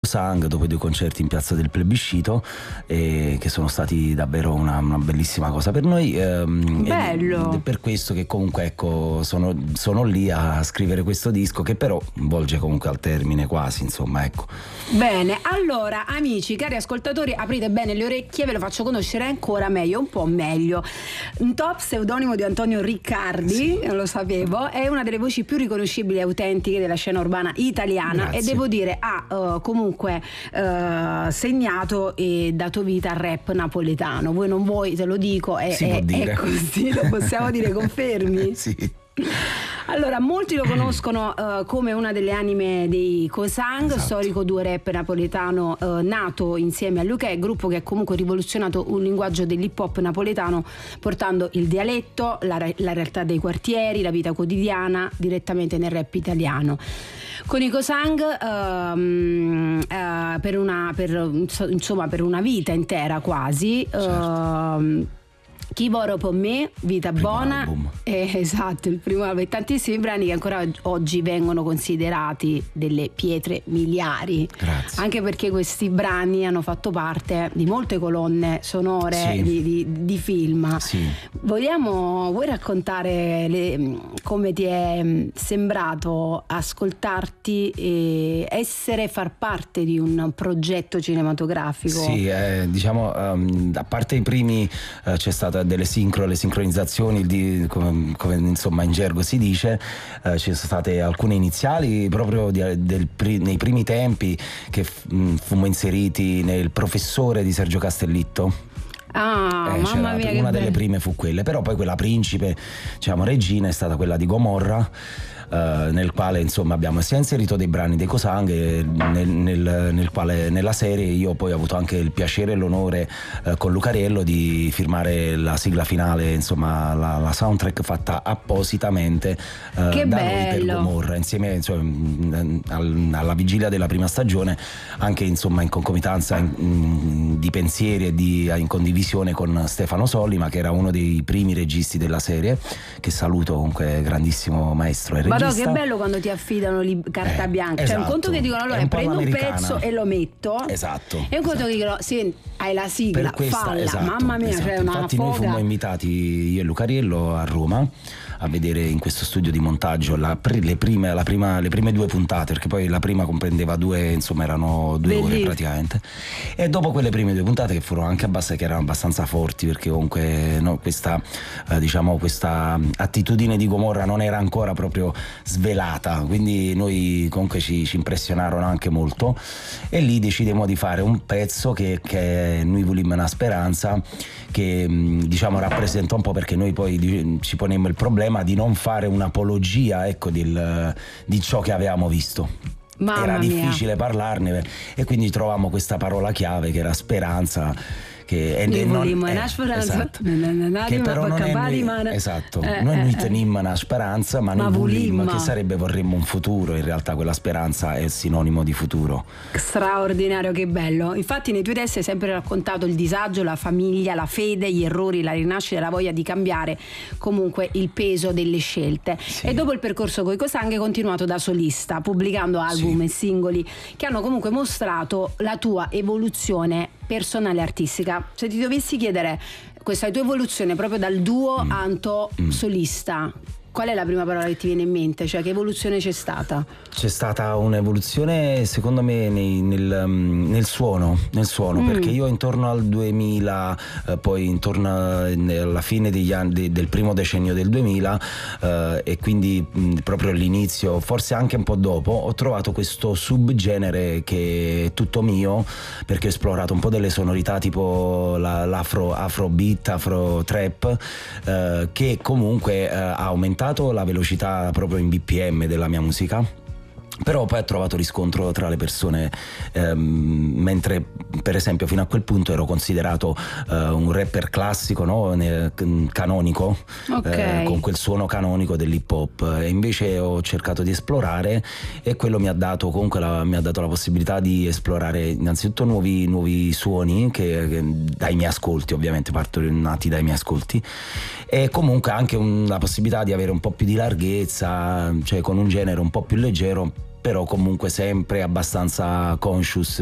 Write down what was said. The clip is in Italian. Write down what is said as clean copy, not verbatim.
Sang dopo i 2 concerti in Piazza del Plebiscito, che sono stati davvero una bellissima cosa per noi. Bello. Ed è per questo che comunque ecco sono lì a scrivere questo disco, che però volge comunque al termine quasi, insomma, ecco. Bene, allora amici, cari ascoltatori, aprite bene le orecchie, ve lo faccio conoscere ancora meglio, un po' meglio. Un top pseudonimo di Antonio Riccardi, Sì. non lo sapevo, è una delle voci più riconoscibili e autentiche della scena urbana italiana. Grazie. E devo dire ha comunque segnato e dato vita al rap napoletano. Voi non vuoi, te lo dico, Si può dire. è così, lo possiamo dire, confermi? Sì. Allora, molti lo conoscono come una delle anime dei Cosang, Esatto. storico duo rap napoletano nato insieme a Luchè, gruppo che ha comunque rivoluzionato un linguaggio dell'hip hop napoletano, portando il dialetto, la realtà dei quartieri, la vita quotidiana direttamente nel rap italiano. Con i Cosang per una vita intera quasi. Certo. Chi voro per me, Vita Primo Buona, album. esatto, il primo album, e tantissimi brani che ancora oggi vengono considerati delle pietre miliari. Grazie. Anche perché questi brani hanno fatto parte di molte colonne sonore Sì. di film. Sì. Vuoi raccontare come ti è sembrato ascoltarti e far parte di un progetto cinematografico? Sì, diciamo, a parte i primi c'è stata le sincronizzazioni come insomma in gergo si dice, ci sono state alcune iniziali proprio nei primi tempi che fummo inseriti nel Professore di Sergio Castellitto. Mamma mia, che una delle bello. prime fu quelle, però poi quella principe, diciamo regina, è stata quella di Gomorra, nel quale insomma abbiamo sia inserito dei brani dei Cosang, nel quale nella serie io poi ho avuto anche il piacere e l'onore con Lucariello di firmare la sigla finale, insomma la soundtrack fatta appositamente Che da noi per bello. Gomorra, insieme alla vigilia della prima stagione, anche insomma in concomitanza di pensieri e in condivisione con Stefano Sollima, che era uno dei primi registi della serie, che saluto, comunque grandissimo maestro e regista. Madò, che bello quando ti affidano carta bianca. Cioè, un Esatto. conto che dicono È allora un po' prendo un l'americana. pezzo e lo metto. Esatto. E un conto che dicono sì, hai la sigla, Per questa, falla. esatto, Mamma mia, esatto. c'è una Infatti noi foga. fummo invitati, io e Lucariello, a Roma a vedere in questo studio di montaggio le prime 2 puntate, perché poi la prima comprendeva erano 2 ore Bellissimo. praticamente, e dopo quelle prime 2 puntate che furono anche che erano abbastanza forti, perché comunque questa attitudine di Gomorra non era ancora proprio svelata, quindi noi comunque ci impressionarono anche molto, e lì decidemmo di fare un pezzo che Noi volimmo una speranza, che diciamo rappresenta un po', perché noi poi ci ponemmo il problema di non fare un'apologia, ecco, di ciò che avevamo visto. Mamma Era mia. difficile parlarne, e quindi trovammo questa parola chiave che era speranza, che Noi volimmo una speranza, esatto. ma Che però non è esatto, noi tenemmo una speranza, ma noi volimmo, che sarebbe vorremmo un futuro. In realtà quella speranza è sinonimo di futuro. Straordinario, che bello. Infatti nei tuoi testi hai sempre raccontato il disagio, la famiglia, la fede, gli errori, la rinascita, la voglia di cambiare, comunque il peso delle scelte. Sì. E dopo il percorso coi Cosang hai continuato da solista, pubblicando album e singoli che hanno comunque mostrato la tua evoluzione personale e artistica. Se ti dovessi chiedere questa tua evoluzione proprio dal duo Anto solista, qual è la prima parola che ti viene in mente? Cioè, che evoluzione c'è stata? C'è stata un'evoluzione secondo me nel suono, perché io intorno al 2000, poi intorno alla fine degli anni del primo decennio del 2000, e quindi proprio all'inizio, forse anche un po' dopo, ho trovato questo subgenere che è tutto mio, perché ho esplorato un po' delle sonorità tipo l'afrobeat, afro trap, che comunque ha aumentato la velocità proprio in BPM della mia musica. Però poi ha trovato riscontro tra le persone, mentre per esempio fino a quel punto ero considerato un rapper classico, no? Canonico, Ok. con quel suono canonico dell'hip hop, e invece ho cercato di esplorare, e quello mi ha dato comunque la possibilità di esplorare innanzitutto nuovi suoni che dai miei ascolti, ovviamente nati dai miei ascolti, e comunque anche la possibilità di avere un po' più di larghezza, cioè con un genere un po' più leggero, però comunque sempre abbastanza conscious